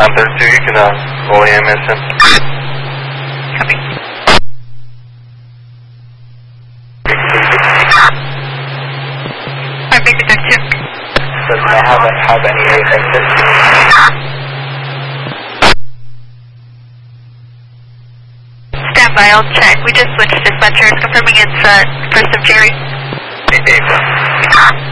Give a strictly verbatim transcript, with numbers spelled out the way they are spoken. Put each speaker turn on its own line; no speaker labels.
On thirty-two, you can uh, roll A M S in.
Copy. Five Victor thirty-two.
Does not have, have any exit.
Stand by, I'll check. We just switched dispatchers, confirming it's uh, first of Jerry.
April.